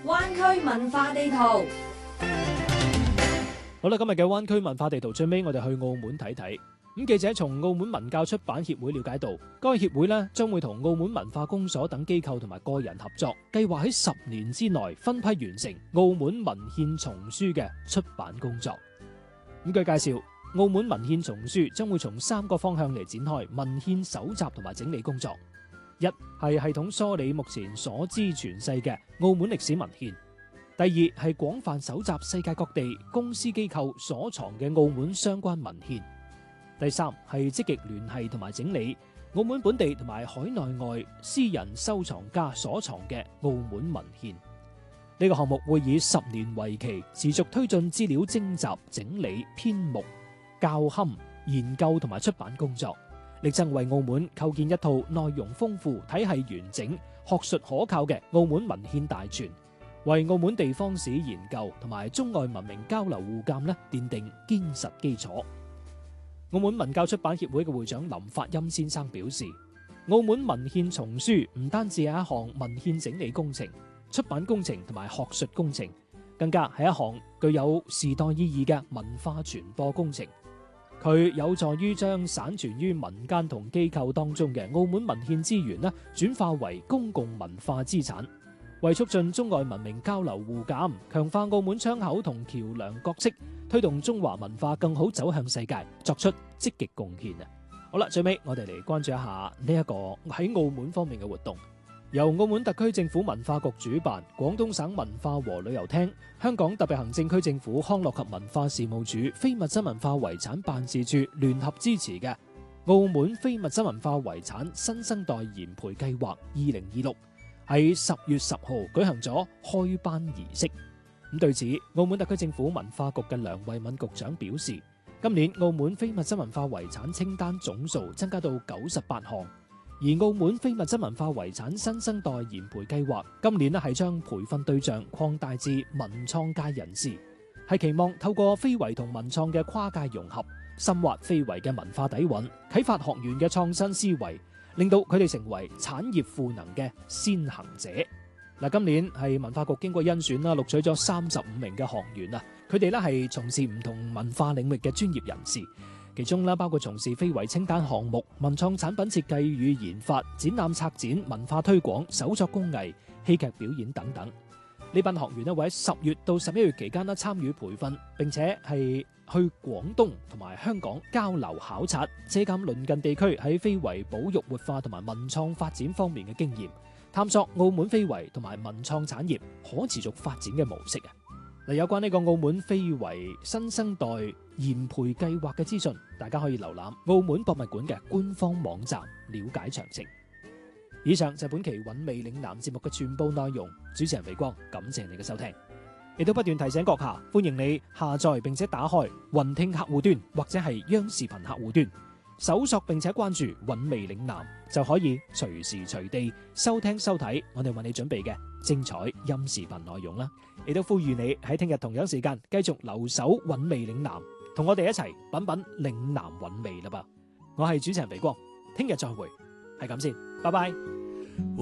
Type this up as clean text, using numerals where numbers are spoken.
灣區文化地圖。 好啦，今日嘅灣區文化地圖最尾，我哋去澳門睇睇。咁記者從澳門文教出版協會了解到，該協會呢將會同澳門文化公所等機構同埋個人合作，計劃喺10年之內分批完成澳門文獻叢書嘅出版工作。咁據介紹，澳門文獻叢書將會從3個方向嚟展開文獻搜集同埋整理工作。一係系統梳理目前所知傳世嘅澳門歷史文獻。第二係廣泛搜集世界各地公司機構所藏嘅澳門相關文獻。第三係積極聯繫同埋整理澳門本地同埋海內外私人收藏家所藏嘅澳門文獻。呢個項目會以10年為期，持續推進資料徵集、整理、編目、校勘、研究同埋出版工作，力爭為澳門構建一套內容豐富、體系完整、學術可靠嘅澳門文獻大全，為澳門地方史研究同埋中外文明交流互鑑奠定堅實基礎。澳門文教出版協會嘅會長林發欽先生表示，澳門文獻叢書唔單止係一項文獻整理工程、出版工程同埋學術工程，更加係一項具有時代意義嘅文化傳播工程。佢有助於將散存於民間同機構當中嘅澳門文獻資源轉化為公共文化資產，為促進中外文明交流互鑑、強化澳門窗口同橋樑角色，推動中華文化更好走向世界，作出積極貢獻。好啦，最尾我哋嚟關注一下呢一個喺澳門方面嘅活動。由澳門特區政府文化局主辦，廣東省文化和旅遊廳、香港特別行政區政府康樂及文化事務署非物質文化遺產辦事處聯合支持嘅澳門非物質文化遺產新生代研培計劃2026，喺10月10號舉行咗開班儀式。咁對此，澳門特區政府文化局嘅梁慧敏局長表示，今年澳門非物質文化遺產清單總數增加到98項。而澳門非物質文化遺產新生代研培計劃今年係將培訓對象擴大至文創界人士，係期望透過非遺同文創嘅跨界融合，深挖非遺嘅文化底蘊，啟發學員嘅創新思維，令到佢哋成為產業賦能嘅先行者。今年係文化局經過甄選錄取咗35名嘅學員，佢哋係從事唔同文化領域嘅專業人士。其中包括從事非遺清單項目、文創產品設計與研發、展覽策展、文化推廣、手作工藝、戲劇表演等等。呢班學員會喺10月到11月期間參與培訓，並且係去廣東同埋香港交流考察，借鑒鄰近地區喺非遺保育活化同埋文創發展方面嘅經驗，探索澳門非遺同埋文創產業可持續發展嘅模式。有關呢個澳門非遺新生代研培計劃嘅資訊，大家可以瀏覽澳門博物館嘅官方網站了解詳情。以上就係本期韻味嶺南節目嘅全部內容。主持人肥光，感謝你嘅收聽，亦都不斷提醒閣下，歡迎你下載並且打開雲聽客戶端或者係央視頻客戶端，搜索並且關注韻味嶺南，就可以隨時隨地收聽收睇我哋為你準備嘅精彩音視頻內容啦。亦都呼籲你喺聽日同樣時間繼續留守韻味嶺南，同我哋一齊品品嶺南韻味啦噃。我係主持人肥光，聽日再會，係咁先，拜拜。